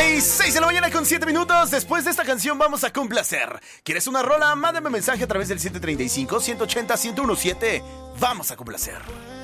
6 de la mañana con 7 minutos. Después de esta canción vamos a complacer. ¿Quieres una rola? Mándame mensaje a través del 735-180-1017. Vamos a complacer.